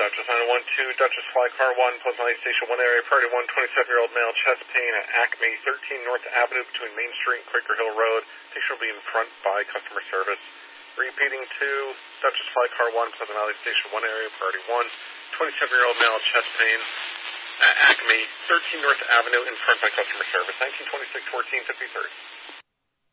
Duchess 912, Duchess Fly Car 1, Pleasant Valley Station 1 area, priority 1, 27-year-old male, chest pain at Acme, 13 North Avenue between Main Street and Quaker Hill Road. Patient will be in front by customer service. Repeating to Duchess Fly Car 1, Pleasant Valley Station 1 area, priority 1, 27-year-old male, chest pain at Acme, 13 North Avenue in front by customer service. 1926-14, 53rd.